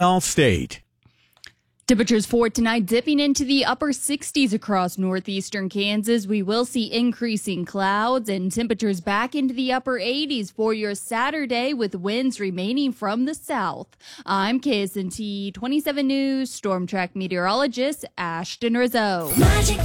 Allstate. Temperatures for tonight dipping into the upper 60s across northeastern Kansas. We will see increasing clouds and temperatures back into the upper 80s for your Saturday with winds remaining from the south. I'm KSNT 27 News Storm Track meteorologist Ashton Rizzo.